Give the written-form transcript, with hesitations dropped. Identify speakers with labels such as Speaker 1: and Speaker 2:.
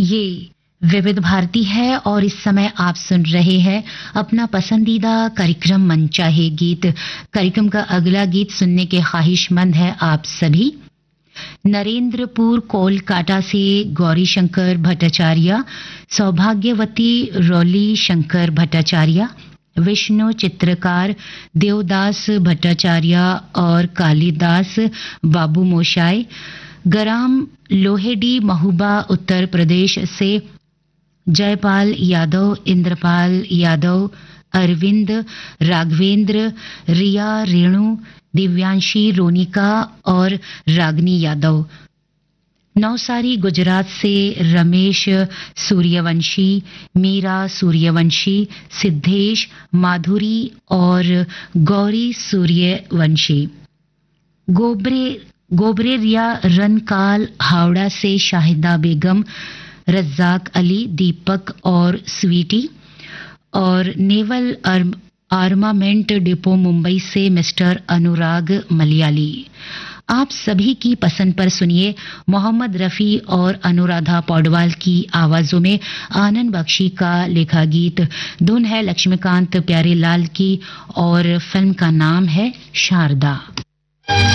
Speaker 1: ये विविध भारती है और इस समय आप सुन रहे हैं अपना पसंदीदा कार्यक्रम मन चाहे गीत। कार्यक्रम का अगला गीत सुनने के ख्वाहिशमंद है आप सभी। नरेंद्रपुर कोलकाता से गौरी शंकर भट्टाचार्य, सौभाग्यवती रौली शंकर भट्टाचार्य, विष्णु चित्रकार देवदास भट्टाचार्य और कालिदास बाबू मोशाय, गराम लोहेडी महुबा उत्तर प्रदेश से जयपाल यादव, इंद्रपाल यादव, अरविंद राघवेंद्र, रिया रेणु, दिव्यांशी रोनिका और रागनी यादव। नवसारी गुजरात से रमेश सूर्यवंशी, मीरा सूर्यवंशी, सिद्धेश, माधुरी और गौरी सूर्यवंशी। गोबरेरिया रनकाल हावड़ा से शाहिदा बेगम, रज्जाक अली, दीपक और स्वीटी। और नेवल आर्मामेंट डिपो मुंबई से मिस्टर अनुराग मलयाली। आप सभी की पसंद पर सुनिए मोहम्मद रफी और अनुराधा पौडवाल की आवाजों में आनंद बख्शी का लिखा गीत। धुन है लक्ष्मीकांत प्यारेलाल की और फिल्म का नाम है शारदा।